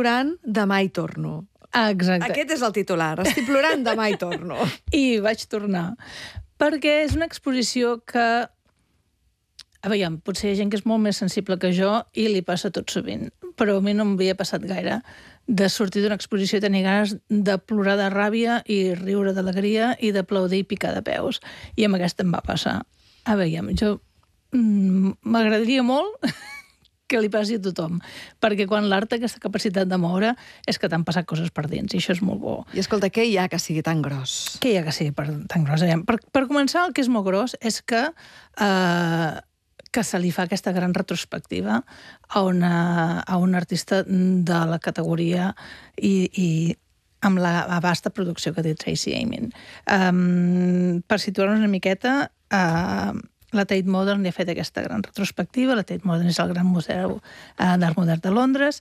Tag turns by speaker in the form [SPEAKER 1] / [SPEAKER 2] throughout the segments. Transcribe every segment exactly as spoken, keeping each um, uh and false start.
[SPEAKER 1] plorant, demà hi torno.
[SPEAKER 2] Exacte.
[SPEAKER 1] Aquest és el titular. Estic plorant, demà hi torno.
[SPEAKER 2] I vaig tornar. Perquè és una exposició que... A veure, potser hi ha gent que és molt més sensible que jo i li passa tot sovint, però a mi no m'havia passat gaire de sortir d'una exposició i tenir ganes de plorar de ràbia i riure d'alegria i d'aplaudir i picar de peus. I amb aquesta em va passar. A veure, jo m'agradaria molt que li passi a tothom, perquè quan l'art té aquesta capacitat de moure és que t'han passat coses per dins, i això és molt bo.
[SPEAKER 1] I escolta, què hi ha que sigui tan gros?
[SPEAKER 2] Què hi ha que sigui per, tan gros? Per, per començar, el que és molt gros és que, eh, que se li fa aquesta gran retrospectiva a, una, a un artista de la categoria i, i amb la vasta producció que té Tracey Emin. Um, per situar-nos una miqueta, uh, la Tate Modern li ha fet aquesta gran retrospectiva. La Tate Modern és el gran museu uh, d'art modern de Londres,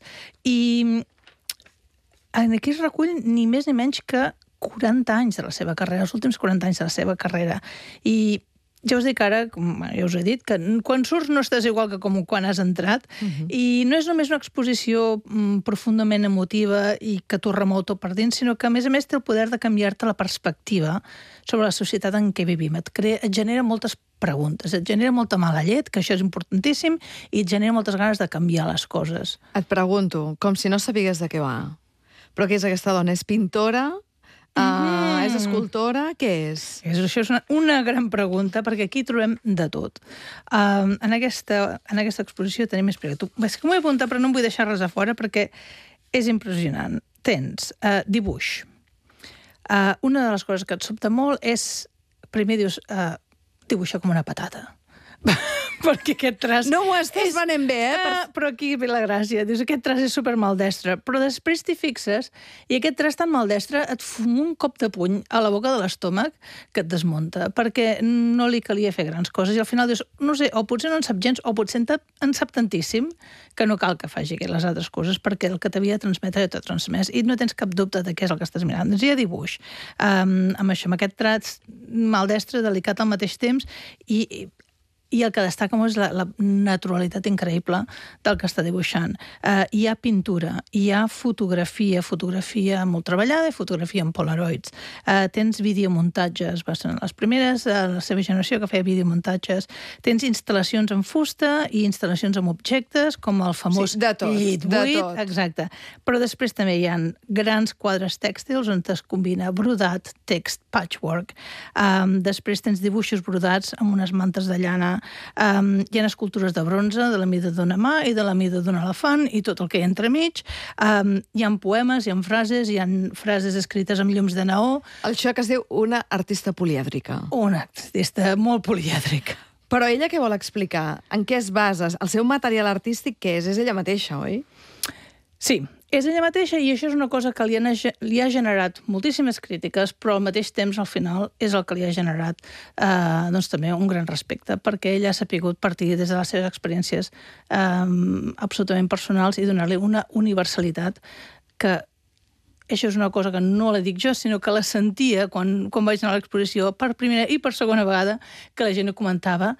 [SPEAKER 2] i aquí es recull ni més ni menys que quaranta anys de la seva carrera, els últims quaranta anys de la seva carrera. I ja us dic ara, com ja us he dit, que quan surts no estàs igual que com quan has entrat, uh-huh. i no és només una exposició mm, profundament emotiva i que t'ho remou tot per dins, sinó que, a més a més, té el poder de canviar-te la perspectiva sobre la societat en què vivim. Et, crea, et genera moltes preguntes, et genera molta mala llet, que això és importantíssim, i et genera moltes ganes de canviar les coses.
[SPEAKER 1] Et pregunto, com si no sabigués de què va. Però què és aquesta dona? És pintora? Uh, és escultora? Què és?
[SPEAKER 2] és això és una, una gran pregunta, perquè aquí trobem de tot. Uh, en, aquesta, en aquesta exposició tenim més privat. És que m'ho he apuntat, però no em vull deixar res a fora, perquè és impressionant. Tens uh, dibuix. Uh, una de les coses que et sobta molt és, primer dius, uh, dibuixa com una patata. Perquè aquest traç...
[SPEAKER 1] No ho estàs
[SPEAKER 2] és...
[SPEAKER 1] venent bé, eh? Per...
[SPEAKER 2] Uh, però aquí ve la gràcia. Dius, aquest traç és super maldestre. Però després t'hi fixes i aquest traç tan maldestre et fuma un cop de puny a la boca de l'estómac que et desmunta, perquè no li calia fer grans coses. I al final dius, no sé, o potser no en sap gens, o potser en sap tantíssim que no cal que faci les altres coses, perquè el que t'havia de transmetre ja t'ho ha transmès. I no tens cap dubte de què és el que estàs mirant. Doncs hi ha dibuix. Um, amb això, amb aquest traç maldestre, delicat al mateix temps, i... I el que destaca molt és la, la naturalitat increïble del que està dibuixant. Uh, hi ha pintura, hi ha fotografia, fotografia molt treballada i fotografia en polaroids. Uh, tens videomuntatges, va ser les primeres de la seva generació que feia videomuntatges. Tens instal·lacions en fusta i instal·lacions amb objectes, com el famós
[SPEAKER 1] sí, de tot,
[SPEAKER 2] llit
[SPEAKER 1] de
[SPEAKER 2] buit.
[SPEAKER 1] tot.
[SPEAKER 2] Exacte. Però després també hi ha grans quadres tèxtils on es combina brodat, text, patchwork. Um, després tens dibuixos brodats amb unes mantes de llana. Um, hi ha escultures de bronze de la mida d'una mà i de la mida d'un elefant i tot el que hi ha entremig. Um, hi ha poemes, hi ha frases, hi ha frases escrites amb llums de neó.
[SPEAKER 1] Això que es diu una artista polièdrica.
[SPEAKER 2] Una artista molt polièdrica.
[SPEAKER 1] Però ella què vol explicar? En què es basa? El seu material artístic què és? És ella mateixa, oi?
[SPEAKER 2] Sí, és ella mateixa, i això és una cosa que li ha, li ha generat moltíssimes crítiques, però al mateix temps, al final, és el que li ha generat eh, doncs, també un gran respecte, perquè ella ha sapigut partir des de les seves experiències eh, absolutament personals i donar-li una universalitat que això és una cosa que no la dic jo, sinó que la sentia quan, quan vaig anar a l'exposició per primera i per segona vegada, que la gent ho comentava,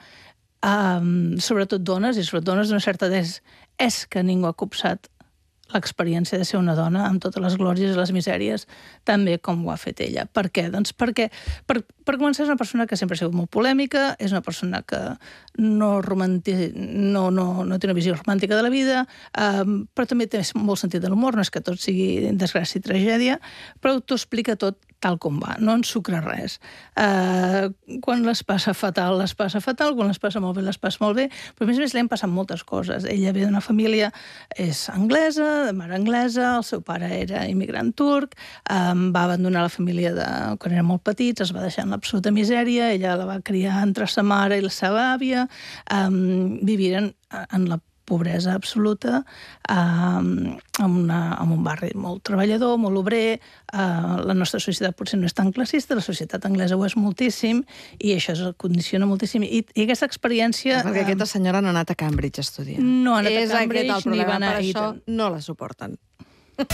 [SPEAKER 2] eh, sobretot dones, i sobretot dones d'una certa edat, és que ningú ha copsat l'experiència de ser una dona amb totes les glòries i les misèries, tan bé com ho ha fet ella. Per què? Doncs perquè, per, per començar, és una persona que sempre ha sigut molt polèmica, és una persona que no, romanti... no, no, no té una visió romàntica de la vida, um, però també té molt sentit de l'humor, no és que tot sigui desgràcia i tragèdia, però t'ho explica tot tal com va, no ensucra res. Uh, quan les passa fatal, les passa fatal, quan les passa molt bé, les passa molt bé, però a més a més li han passat moltes coses. Ella ve d'una família, és anglesa, de mare anglesa, el seu pare era immigrant turc, um, va abandonar la família de, quan eren molt petits, es va deixar en l'absoluta misèria, ella la va criar entre sa mare i la seva àvia, um, viviren en la pobresa absoluta, eh, en, una, en un barri molt treballador, molt obrer. Eh, la nostra societat potser no és tan classista, la societat anglesa ho és moltíssim, i això es condiciona moltíssim. I, i aquesta experiència...
[SPEAKER 1] Perquè aquesta senyora no ha anat a Cambridge a estudiar.
[SPEAKER 2] No ha anat
[SPEAKER 1] és
[SPEAKER 2] a Cambridge,
[SPEAKER 1] ni
[SPEAKER 2] va anar
[SPEAKER 1] per
[SPEAKER 2] a
[SPEAKER 1] això
[SPEAKER 2] Eton.
[SPEAKER 1] no la suporten.